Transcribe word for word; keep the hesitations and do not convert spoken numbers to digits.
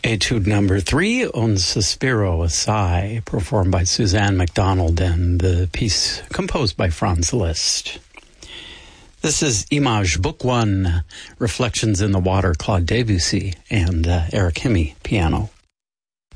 Etude number three, Un Sospiro, a Sigh, performed by Suzanne MacDonald, and the piece composed by Franz Liszt. This is Image, Book One, Reflections in the Water, Claude Debussy, and uh, Eric Hemme, piano.